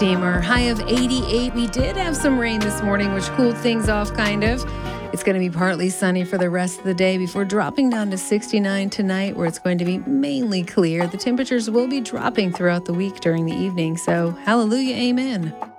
Steamer. High of 88. We did have some rain this morning, which cooled things off kind of. It's going to be partly sunny for the rest of the day before dropping down to 69 tonight, where it's going to be mainly clear. The temperatures will be dropping throughout the week during the evening. So, hallelujah, amen.